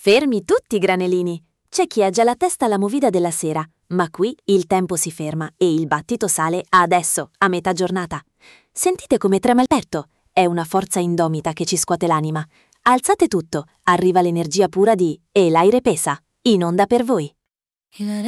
Fermi tutti, granellini! C'è chi ha già la testa alla movida della sera, ma qui il tempo si ferma e il battito sale adesso, a metà giornata. Sentite come trema il petto? È una forza indomita che ci scuote l'anima. Alzate tutto, arriva l'energia pura di E l'aire pesa, in onda per voi.